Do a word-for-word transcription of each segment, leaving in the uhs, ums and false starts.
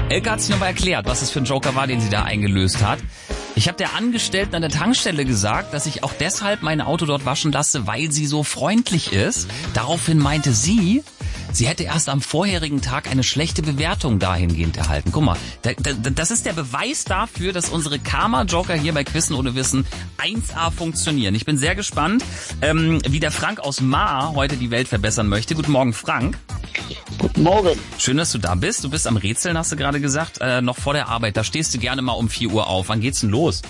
Elke hat sich nochmal erklärt, was es für ein Joker war, den sie da eingelöst hat. Ich habe der Angestellten an der Tankstelle gesagt, dass ich auch deshalb mein Auto dort waschen lasse, weil sie so freundlich ist. Daraufhin meinte sie, sie hätte erst am vorherigen Tag eine schlechte Bewertung dahingehend erhalten. Guck mal, da, da, das ist der Beweis dafür, dass unsere Karma-Joker hier bei Quissen ohne Wissen eins A funktionieren. Ich bin sehr gespannt, ähm, wie der Frank aus Maar heute die Welt verbessern möchte. Guten Morgen, Frank. Guten Morgen. Schön, dass du da bist. Du bist am Rätseln, hast du gerade gesagt, äh, noch vor der Arbeit. Da stehst du gerne mal um vier Uhr auf. Wann geht's denn los?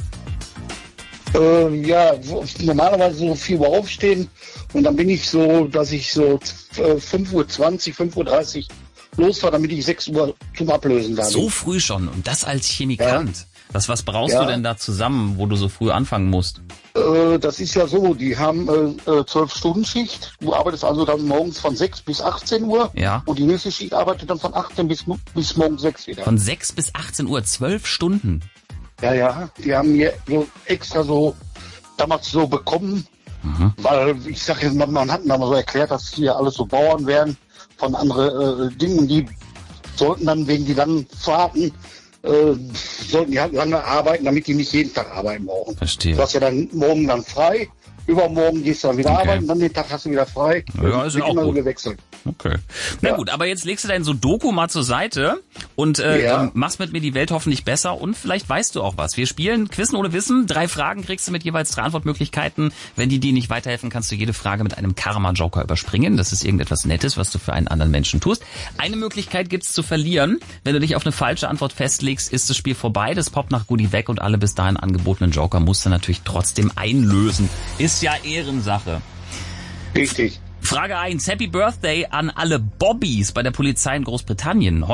Äh, ja, normalerweise so vier Uhr aufstehen und dann bin ich so, dass ich so fünf Uhr zwanzig, fünf Uhr dreißig losfahre, damit ich sechs Uhr zum Ablösen da bin. So früh schon und das als Chemikant. Ja. Was, was brauchst ja. du denn da zusammen, wo du so früh anfangen musst? Äh, das ist ja so, die haben äh, zwölf Stunden Schicht. Du arbeitest also dann morgens von sechs bis achtzehn Uhr. Ja. Und die nächste Schicht arbeitet dann von achtzehn bis, bis morgens sechs wieder. Von sechs bis achtzehn Uhr, zwölf Stunden? Ja, ja. Die haben mir so extra so damals so bekommen, mhm. weil ich sag jetzt, man, man hat mir mal so erklärt, dass hier alles so Bauern wären von anderen äh, Dingen, die sollten dann wegen die langen Fahrten Äh, sollten die halt lange arbeiten, damit die nicht jeden Tag arbeiten brauchen. Verstehe. Du hast ja dann morgen dann frei, übermorgen gehst du dann wieder okay. arbeiten, dann den Tag hast du wieder frei. Ja, ist ja auch immer gut. so gewechselt. Okay. Na ja. gut, aber jetzt legst du dein Sudoku mal zur Seite und äh, ja. machst mit mir die Welt hoffentlich besser und vielleicht weißt du auch was. Wir spielen Quissen ohne Wissen. Drei Fragen kriegst du mit jeweils drei Antwortmöglichkeiten. Wenn die dir nicht weiterhelfen, kannst du jede Frage mit einem Karma-Joker überspringen. Das ist irgendetwas Nettes, was du für einen anderen Menschen tust. Eine Möglichkeit gibt's zu verlieren. Wenn du dich auf eine falsche Antwort festlegst, ist das Spiel vorbei. Das poppt nach Goodie weg und alle bis dahin angebotenen Joker musst du natürlich trotzdem einlösen. Ist ja Ehrensache. Richtig. Frage eins. Happy Birthday an alle Bobbys bei der Polizei in Großbritannien.